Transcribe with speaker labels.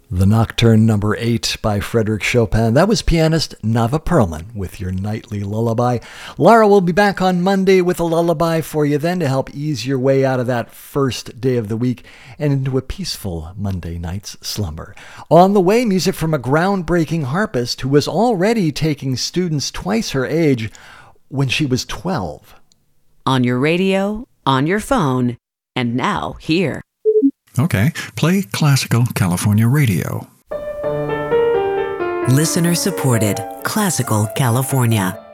Speaker 1: The Nocturne Number 8 by Frédéric Chopin. That was pianist Nava Perlman with your nightly lullaby. Laura will be back on Monday with a lullaby for you then to help ease your way out of that first day of the week and into a peaceful Monday night's slumber. On the way, music from a groundbreaking harpist who was already taking students twice her age when she was 12.
Speaker 2: On your radio, on your phone, and now here.
Speaker 3: Okay, play Classical California Radio.
Speaker 2: Listener supported Classical California.